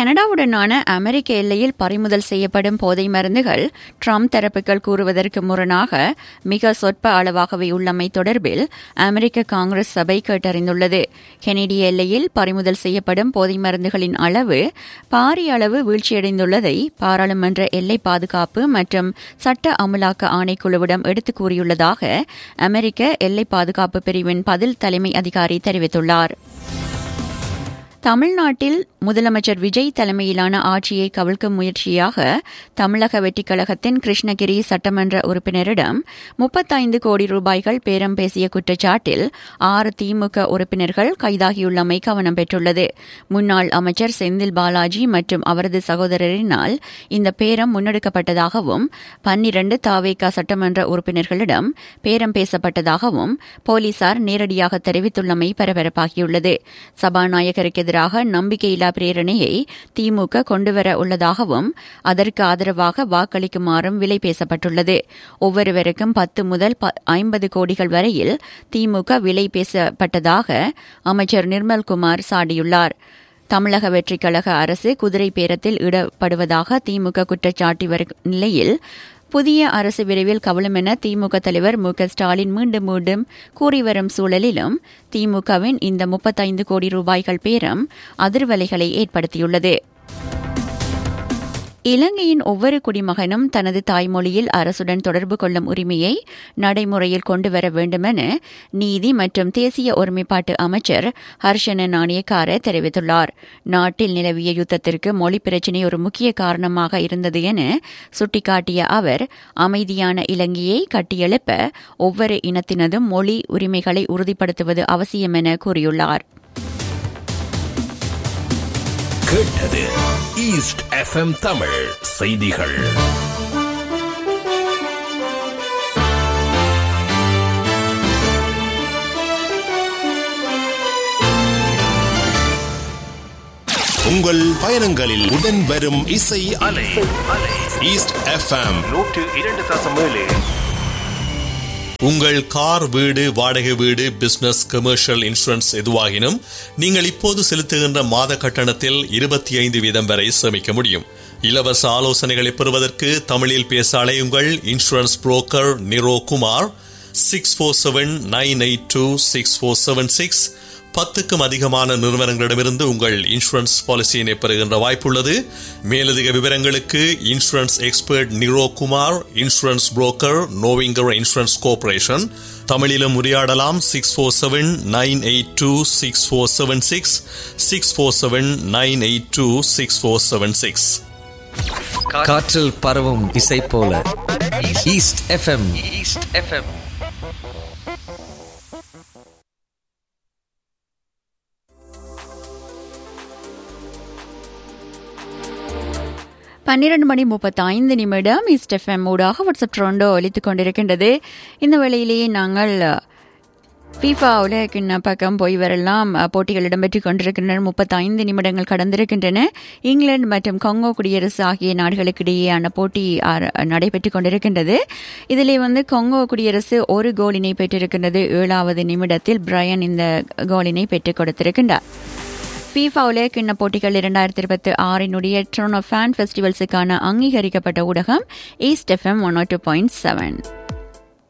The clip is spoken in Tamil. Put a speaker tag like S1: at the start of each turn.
S1: கனடாவுடனான அமெரிக்க எல்லையில் பறிமுதல் செய்யப்படும் போதை மருந்துகள் ட்ரம்ப் தரப்புகள் கூறுவதற்கு முரணாக மிக சொற்ப அளவாகவே உள்ளமை தொடர்பில் அமெரிக்க காங்கிரஸ் சபை கேட்டறிந்துள்ளது. கெனடிய எல்லையில் பறிமுதல் செய்யப்படும் போதை மருந்துகளின் அளவு பாரிய அளவு வீழ்ச்சியடைந்துள்ளதை பாராளுமன்ற எல்லை பாதுகாப்பு மற்றும் சட்ட அமலாக்க ஆணைக்குழுவிடம் எடுத்துக் கூறியுள்ளதாக அமெரிக்க எல்லை பாதுகாப்பு பிரிவின் பதில் தலைமை அதிகாரி தெரிவித்துள்ளார். தமிழ்நாட்டில் முதலமைச்சர் விஜய் தலைமையிலான ஆட்சியை கவிழ்க்கும் முயற்சியாக தமிழக வெற்றிக் கழகத்தின் கிருஷ்ணகிரி சட்டமன்ற உறுப்பினரிடம் 35 கோடி ரூபாய்கள் பேரம் பேசிய குற்றச்சாட்டில் 6 திமுக உறுப்பினர்கள் கைதாகியுள்ளமை கவனம் பெற்றுள்ளது. முன்னாள் அமைச்சர் செந்தில் பாலாஜி மற்றும் அவரது சகோதரரினால் இந்த பேரம் முன்னெடுக்கப்பட்டதாகவும் 12 தாவேகா சட்டமன்ற உறுப்பினர்களிடம் பேரம் பேசப்பட்டதாகவும் போலீசார் நேரடியாக தெரிவித்துள்ளமை பரபரப்பாகியுள்ளது. சபாநாயகருக்கு எதிராக நம்பிக்கையில்லா பிரேரணையை திமுக கொண்டுவர உள்ளதாகவும் அதற்கு ஆதரவாக வாக்களிக்குமாறும் விலை பேசப்பட்டுள்ளது. ஒவ்வொருவருக்கும் 10 முதல் 50 கோடிகள் வரையில் திமுக விலை பேசப்பட்டதாக அமைச்சர் நிர்மல்குமார் சாடியுள்ளார். தமிழக வெற்றிக் கழக அரசு குதிரை பேரத்தில் ஈடுபடுவதாக திமுக குற்றச்சாட்டி வரும் நிலையில் புதிய அரசு விரைவில் கவலும் என திமுக தலைவர் மு.க.ஸ்டாலின் மீண்டும் கூறிவரும் சூழலிலும் திமுகவின் இந்த 35 கோடி ரூபாய்கள் பேரம் அதிர்வலைகளை ஏற்படுத்தியுள்ளது. இலங்கையின் ஒவ்வொரு குடிமகனும் தனது தாய்மொழியில் அரசுடன் தொடர்பு கொள்ளும் உரிமையை நடைமுறையில் கொண்டுவர வேண்டுமென நீதி மற்றும் தேசிய ஒருமைப்பாட்டு அமைச்சர் ஹர்ஷன நாணயக்கார தெரிவித்துள்ளார். நாட்டில் நிலவிய யுத்தத்திற்கு மொழி பிரச்சினை ஒரு முக்கிய காரணமாக இருந்தது என சுட்டிக்காட்டிய அவர் அமைதியான இலங்கையை கட்டியெழுப்ப ஒவ்வொரு இனத்தினதும் மொழி உரிமைகளை உறுதிப்படுத்துவது அவசியம் என கூறியுள்ளார்.
S2: கேட்டது ஈஸ்ட் எஃப்எம் தமிழ் செய்திகள். உங்கள் பயணங்களில் உடன் வரும் இசை அலை ஈஸ்ட் எஃப்எம் 102.7. உங்கள் கார், வீடு, வாடகை வீடு, பிசினஸ், கமர்ஷியல், இன்சூரன்ஸ் எதுவாகினும் நீங்கள் இப்போது செலுத்துகின்ற மாத கட்டணத்தில் 25% வரை சேமிக்க முடியும். இலவச ஆலோசனைகளை பெறுவதற்கு தமிழில் பேச அழையுங்கள். Insurance broker Niro Kumar 6479826476. 10க்கும் அதிகமான நிறுவனங்களிடமிருந்து உங்கள் இன்சூரன்ஸ் பாலிசியினை பெறுகின்ற வாய்ப்புள்ளது. மேலதிக விவரங்களுக்கு insurance expert Niro Kumar, insurance broker நோவிங்கர் insurance corporation. தமிழிலும் உரையாடலாம். 6479826476 6479826476.
S3: காற்றில் பரவும் இசை போல east FM. East FM
S1: 12:35 east FM ஊடாக வாட்ஸ்அப் ட்ரோண்டோ ஒலித்துக் கொண்டிருக்கின்றது. இந்த வேளையிலேயே நாங்கள் FIFA உலகக்கிண்ண பக்கம் போய் வரலாம். போட்டிகள் இடம்பெற்றுக் கொண்டிருக்கின்றன. 35 நிமிடங்கள் கடந்திருக்கின்றன. இங்கிலாந்து மற்றும் கொங்கோ குடியரசு ஆகிய நாடுகளுக்கிடையேயான போட்டி நடைபெற்றுக் கொண்டிருக்கின்றது. இதிலே கொங்கோ குடியரசு ஒரு கோலினை பெற்றிருக்கின்றது. 7வது நிமிடத்தில் பிரையன் இந்த கோலினை பெற்றுக் கொடுத்திருக்கின்றார். FIFA உலகக்கிண்ண போட்டிகள் 2026 டொரண்டோ ஃபேன் ஃபெஸ்டிவல்ஸுக்கான அங்கீகரிக்கப்பட்ட ஊடகம் ஈஸ்ட் எஃப்எம் 102.7.